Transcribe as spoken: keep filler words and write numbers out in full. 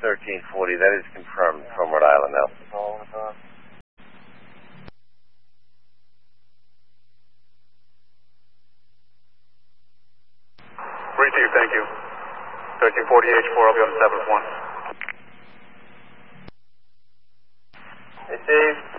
thirteen forty. That is confirmed from Rhode Island now. Receive, thank you. thirteen forty H four, I'll be on the seventh one. Receive.